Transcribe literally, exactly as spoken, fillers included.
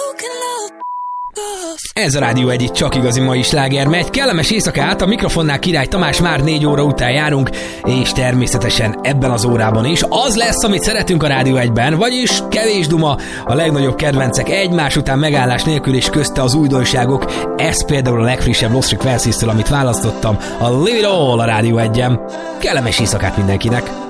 Ez a Rádió egy, itt csak igazi mai sláger megy. Kellemes éjszakát, a mikrofonnál Király Tamás, már négy óra után járunk, és természetesen ebben az órában is az lesz, amit szeretünk a Rádió egyben, vagyis kevés duma, a legnagyobb kedvencek egymás után megállás nélkül, és közte az újdonságok. Ez például a legfrissebb Lost Frequencies-től, amit választottam, a Live It All a Rádió egyen. Kellemes éjszakát mindenkinek!